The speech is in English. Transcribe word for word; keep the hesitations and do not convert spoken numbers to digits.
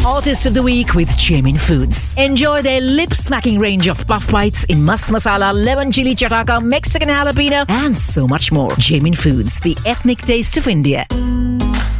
Artist of the Week with Jamin Foods. Enjoy their lip-smacking range of puff bites in mast masala, lemon chili chataka, Mexican jalapeno, and so much more. Jamin Foods, the ethnic taste of India.